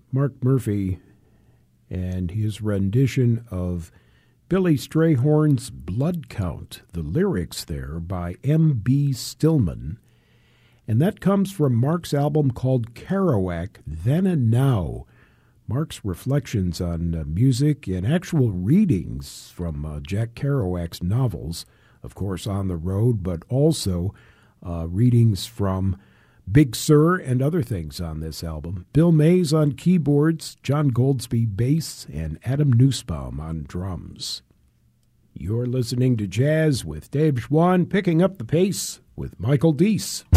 Mark Murphy and his rendition of Billy Strayhorn's Blood Count, the lyrics there by M.B. Stillman. And that comes from Mark's album called Kerouac, Then and Now. Mark's reflections on music and actual readings from Jack Kerouac's novels, of course, On the Road, but also readings from Big Sur and other things on this album. Bill Mays on keyboards, John Goldsby bass, and Adam Nussbaum on drums. You're listening to Jazz with Dave Schwann, picking up the pace with Michael Deese.